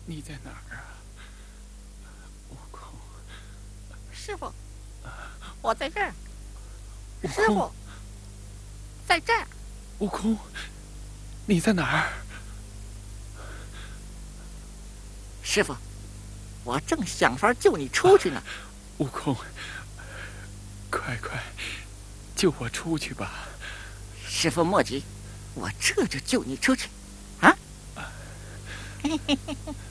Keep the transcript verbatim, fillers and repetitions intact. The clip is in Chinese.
你在哪儿啊？悟空， 师傅，我在这儿。 悟师傅，在这儿。 悟空，你在哪儿？ 师傅，我正想法救你出去呢。啊、 悟空，快快救我出去吧！ 师傅莫急，我这就救你出去。啊！嘿嘿嘿嘿。